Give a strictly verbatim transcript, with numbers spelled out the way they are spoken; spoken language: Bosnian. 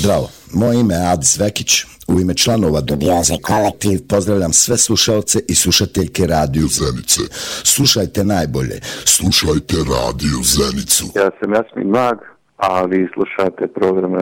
Zdravo, moje ime je Adis Vekić, u ime članova Dubioze kolektiv pozdravljam sve slušalce i slušateljke Radio Zenice. Slušajte najbolje, slušajte Radio Zenicu. Ja sam Jasmin Mag, a vi slušate program